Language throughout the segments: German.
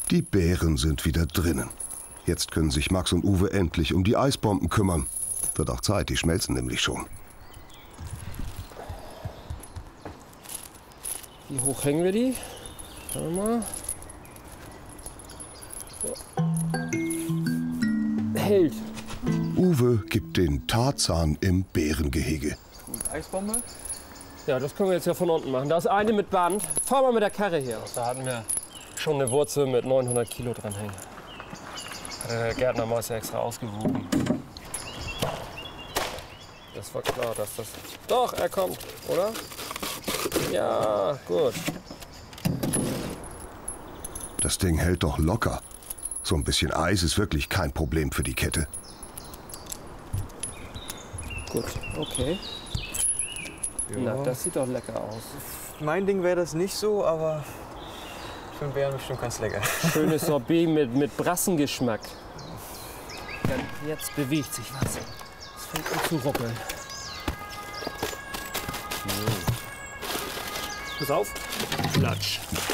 Die Bären sind wieder drinnen. Jetzt können sich Max und Uwe endlich um die Eisbomben kümmern. Wird auch Zeit, die schmelzen nämlich schon. Wie hoch hängen wir die? Schauen wir mal. So. Hält. Uwe gibt den Tarzan im Bärengehege. Eisbombe? Ja, das können wir jetzt ja von unten machen. Da ist eine mit Band. Fahr mal mit der Karre her. Da hatten wir schon eine Wurzel mit 900 Kilo dran hängen. Hat der Gärtnermeister extra ausgewogen. Das war klar, dass das... Doch, er kommt, oder? Ja, gut. Das Ding hält doch locker. So ein bisschen Eis ist wirklich kein Problem für die Kette. Gut, okay. Ja. Na, das sieht doch lecker aus. Mein Ding wäre das nicht so, aber für einen Bären bestimmt ganz lecker. Schönes Sorbet mit Brassengeschmack. Ja, jetzt bewegt sich was. Es fängt an zu ruckeln. Pass auf. Klatsch.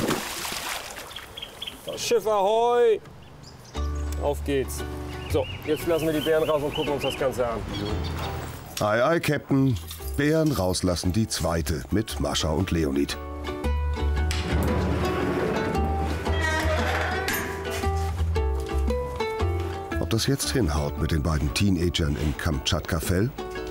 Das Schiff ahoi! Auf geht's. So, jetzt lassen wir die Bären raus und gucken uns das Ganze an. Ei, ei, Captain. Bären rauslassen, die zweite mit Mascha und Leonid. Ob das jetzt hinhaut mit den beiden Teenagern im Kamtschatka-Fell?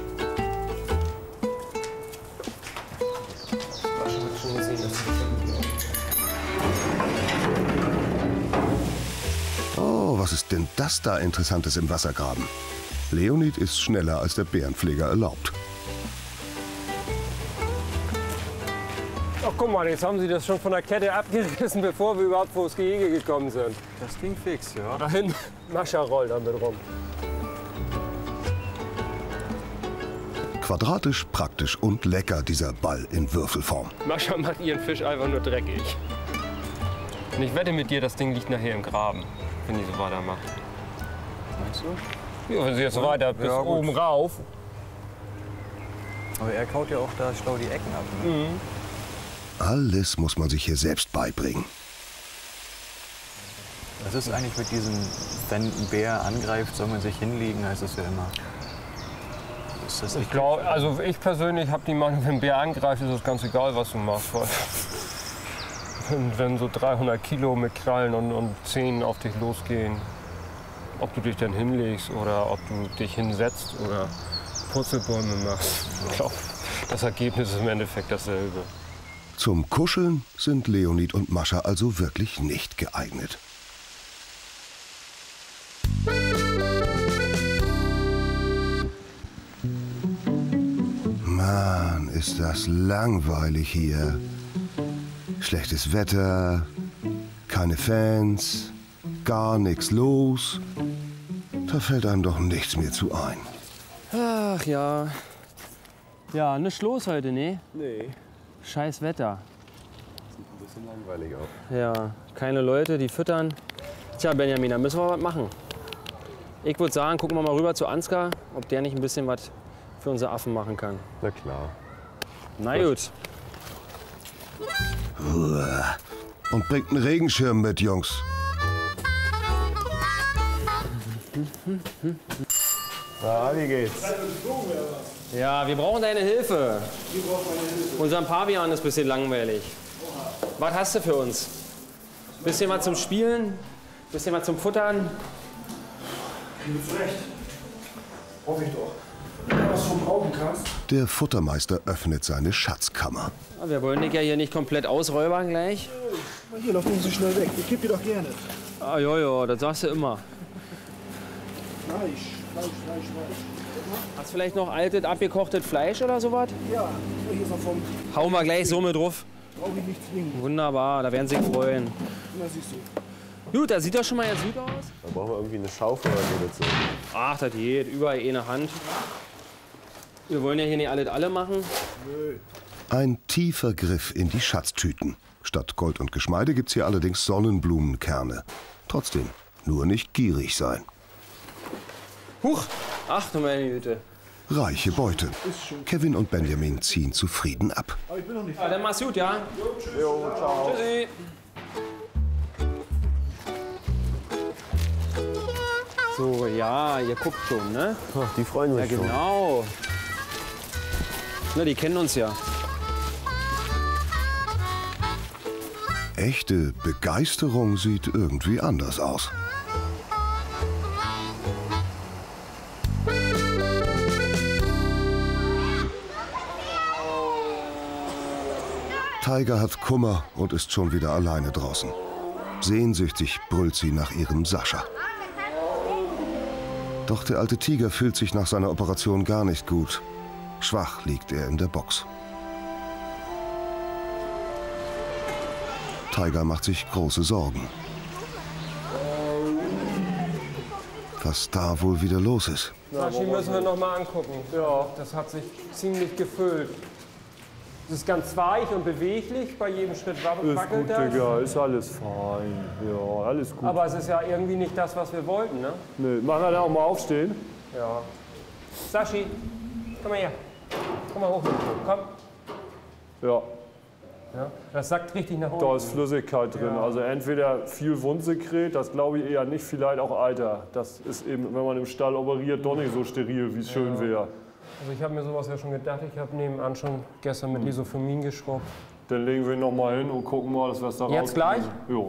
Oh, was ist denn das da Interessantes im Wassergraben? Leonid ist schneller, als der Bärenpfleger erlaubt. Ach, guck mal, jetzt haben Sie das schon von der Kette abgerissen, bevor wir überhaupt vors Gehege gekommen sind. Das ging fix, ja. Dahin, Mascha rollt damit rum. Quadratisch, praktisch und lecker, dieser Ball in Würfelform. Mascha macht ihren Fisch einfach nur dreckig. Und ich wette mit dir, das Ding liegt nachher im Graben, wenn die so weitermacht. Meinst du? Ja, wenn sie jetzt so weiter bis oben rauf. Aber er kaut ja auch da schlau die Ecken ab. Ne? Mhm. Alles muss man sich hier selbst beibringen. Was ist eigentlich mit diesem, wenn ein Bär angreift, soll man sich hinlegen, heißt es ja immer. Ist das Ich glaube, also ich persönlich habe die Meinung, wenn ein Bär angreift, ist es ganz egal, was du machst. Weil wenn so 300 Kilo mit Krallen und Zähnen auf dich losgehen, ob du dich dann hinlegst oder ob du dich hinsetzt oder Purzelbäume machst, ich glaube, das Ergebnis ist im Endeffekt dasselbe. Zum Kuscheln sind Leonid und Mascha also wirklich nicht geeignet. Mann, ist das langweilig hier. Schlechtes Wetter, keine Fans, gar nichts los. Da fällt einem doch nichts mehr zu ein. Ach ja. Ja, nichts los heute, ne? Nee. Scheiß Wetter. Sieht ein bisschen langweilig aus. Ja, keine Leute, die füttern. Tja, Benjamin, da müssen wir was machen. Ich würde sagen, gucken wir mal rüber zu Ansgar, ob der nicht ein bisschen was für unsere Affen machen kann. Na klar. Na gut. Und bringt einen Regenschirm mit, Jungs. Na, wie geht's? Ja, wir brauchen deine Hilfe. Unser Pavian ist ein bisschen langweilig. Was hast du für uns? Bisschen was zum Spielen? Bisschen was zum Futtern? Zurecht. Hoffe ich doch. Wenn du was schon brauchen kannst. Der Futtermeister öffnet seine Schatzkammer. Ja, wir wollen dich ja hier nicht komplett ausräubern gleich. Hier, lauf nicht so schnell weg. Ich geb dir doch gerne. Ah, ja, das sagst du immer. Fleisch. Hast du vielleicht noch altes, abgekochtes Fleisch oder sowas? Ja, hier ist noch vom. Hauen wir gleich so mit drauf. Brauche ich nicht zwingen. Wunderbar, da werden sie sich freuen. Na, siehst du. Gut, das sieht doch schon mal ganz gut aus. Da brauchen wir irgendwie eine Schaufel oder so dazu. Ach, das geht. Überall eine Hand. Wir wollen ja hier nicht alles alle machen. Ein tiefer Griff in die Schatztüten. Statt Gold und Geschmeide gibt's hier allerdings Sonnenblumenkerne. Trotzdem, nur nicht gierig sein. Huch! Ach du meine Güte. Reiche Beute. Kevin und Benjamin ziehen zufrieden ab. Aber ich bin noch nicht. Ja, dann mach's gut, ja? Jo, ciao. Tschüssi. So, ja, ihr guckt schon, ne? Ach, die freuen sich Ja, schon. genau. Na, die kennen uns ja. Echte Begeisterung sieht irgendwie anders aus. Tiger hat Kummer und ist schon wieder alleine draußen. Sehnsüchtig brüllt sie nach ihrem Sascha. Doch der alte Tiger fühlt sich nach seiner Operation gar nicht gut. Schwach liegt er in der Box. Tiger macht sich große Sorgen. Was da wohl wieder los ist. Saschi müssen wir noch mal angucken. Ja. Das hat sich ziemlich gefüllt. Es ist ganz weich und beweglich, bei jedem Schritt wackelt das. Digga, ist alles fein. Ja, alles gut. Aber es ist ja irgendwie nicht das, was wir wollten, ne? Nee, machen wir da auch mal aufstehen? Ja. Saschi, komm mal her. Komm mal hoch. Komm. Ja, Ja, das sackt richtig nach unten. da ist Flüssigkeit drin. Ja. Also entweder viel Wundsekret, das glaube ich eher nicht, vielleicht auch Alter. Das ist eben, wenn man im Stall operiert, doch nicht so steril, wie es schön wäre. Also ich habe mir sowas ja schon gedacht. Ich habe nebenan schon gestern mit Lisophomin geschrubbt. Dann legen wir ihn noch mal hin und gucken mal, dass wir es da Jetzt gleich? Jo.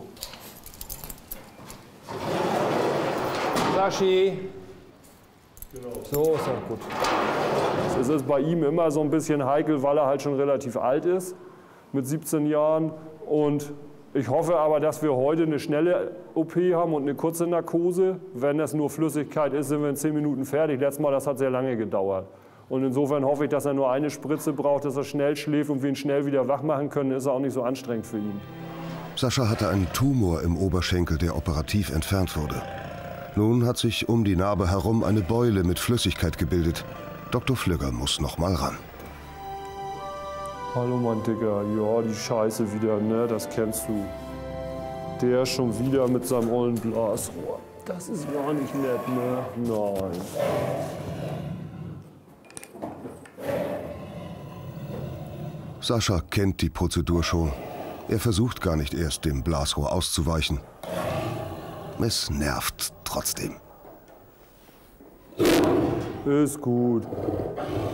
Saschi. So ist doch gut. Es ist bei ihm immer so ein bisschen heikel, weil er halt schon relativ alt ist, mit 17 Jahren. Und ich hoffe aber, dass wir heute eine schnelle OP haben und eine kurze Narkose. Wenn das nur Flüssigkeit ist, sind wir in 10 Minuten fertig. Letztes Mal, das hat sehr lange gedauert. Und insofern hoffe ich, dass er nur eine Spritze braucht, dass er schnell schläft und wir ihn schnell wieder wach machen können. Ist auch nicht so anstrengend für ihn. Sascha hatte einen Tumor im Oberschenkel, der operativ entfernt wurde. Nun hat sich um die Narbe herum eine Beule mit Flüssigkeit gebildet. Dr. Flügger muss noch mal ran. Hallo mein Digga, ja die Scheiße wieder, ne, das kennst du. Der schon wieder mit seinem ollen Blasrohr. Das ist gar nicht nett, ne? Nein. Sascha kennt die Prozedur schon. Er versucht gar nicht erst, dem Blasrohr auszuweichen. Es nervt trotzdem. Ist gut.